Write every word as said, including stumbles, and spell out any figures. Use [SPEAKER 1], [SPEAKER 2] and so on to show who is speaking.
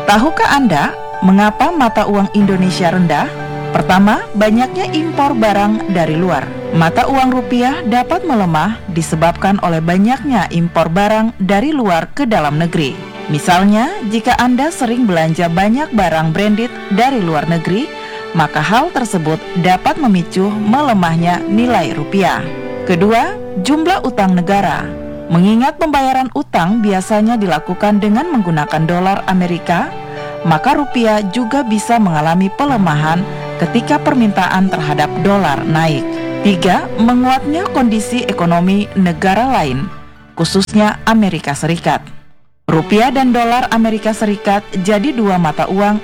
[SPEAKER 1] Tahukah Anda mengapa mata uang Indonesia rendah? Pertama, banyaknya impor barang dari luar. Mata uang rupiah dapat melemah disebabkan oleh banyaknya impor barang dari luar ke dalam negeri. Misalnya, jika Anda sering belanja banyak barang branded dari luar negeri, maka hal tersebut dapat memicu melemahnya nilai rupiah. Kedua, jumlah utang negara. Mengingat pembayaran utang biasanya dilakukan dengan menggunakan dolar Amerika, maka rupiah juga bisa mengalami pelemahan ketika permintaan terhadap dolar naik. Tiga, menguatnya kondisi ekonomi negara lain, khususnya Amerika Serikat. Rupiah dan dolar Amerika Serikat jadi dua mata uang